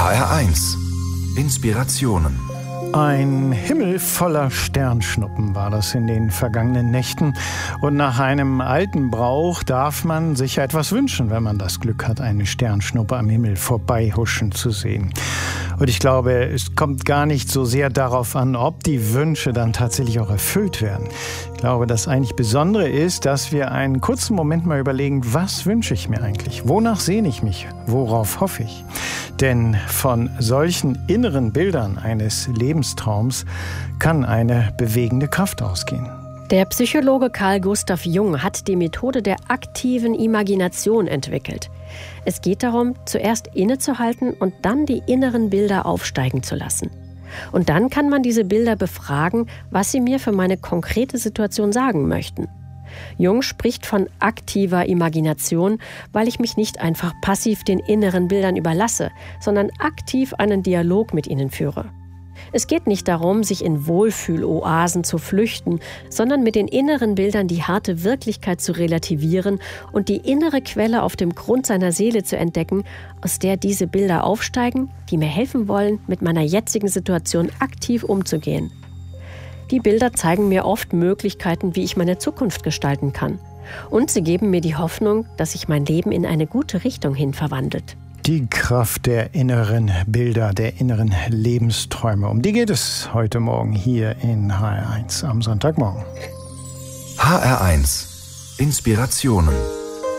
HR1 Inspirationen. Ein Himmel voller Sternschnuppen war das in den vergangenen Nächten. Und nach einem alten Brauch darf man sich ja etwas wünschen, wenn man das Glück hat, eine Sternschnuppe am Himmel vorbeihuschen zu sehen. Und ich glaube, es kommt gar nicht so sehr darauf an, ob die Wünsche dann tatsächlich auch erfüllt werden. Ich glaube, das eigentlich Besondere ist, dass wir einen kurzen Moment mal überlegen, was wünsche ich mir eigentlich? Wonach sehne ich mich? Worauf hoffe ich? Denn von solchen inneren Bildern eines Lebenstraums kann eine bewegende Kraft ausgehen. Der Psychologe Carl Gustav Jung hat die Methode der aktiven Imagination entwickelt. Es geht darum, zuerst innezuhalten und dann die inneren Bilder aufsteigen zu lassen. Und dann kann man diese Bilder befragen, was sie mir für meine konkrete Situation sagen möchten. Jung spricht von aktiver Imagination, weil ich mich nicht einfach passiv den inneren Bildern überlasse, sondern aktiv einen Dialog mit ihnen führe. Es geht nicht darum, sich in Wohlfühloasen zu flüchten, sondern mit den inneren Bildern die harte Wirklichkeit zu relativieren und die innere Quelle auf dem Grund seiner Seele zu entdecken, aus der diese Bilder aufsteigen, die mir helfen wollen, mit meiner jetzigen Situation aktiv umzugehen. Die Bilder zeigen mir oft Möglichkeiten, wie ich meine Zukunft gestalten kann. Und sie geben mir die Hoffnung, dass sich mein Leben in eine gute Richtung hin verwandelt. Die Kraft der inneren Bilder, der inneren Lebensträume. Um die geht es heute Morgen hier in HR1 am Sonntagmorgen. HR1 Inspirationen.